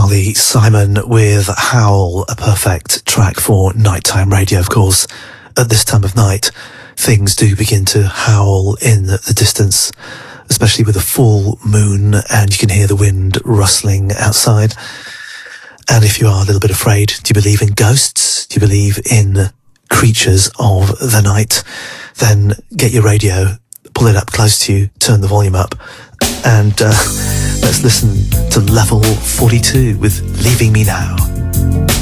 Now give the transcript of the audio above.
Carly Simon with Howl, a perfect track for nighttime radio. Of course, at this time of night, things do begin to howl in the distance, especially with a full moon, and you can hear the wind rustling outside. And if you are a little bit afraid, do you believe in ghosts? Do you believe in creatures of the night? Then get your radio, pull it up close to you, turn the volume up, and let's listen to Level 42 with Leaving Me Now.